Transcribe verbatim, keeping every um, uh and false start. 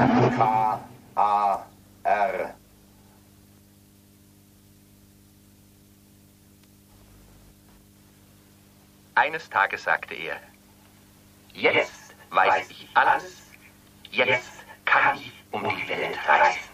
K A R. Eines Tages sagte er, jetzt weiß ich alles, jetzt kann ich um die Welt reisen.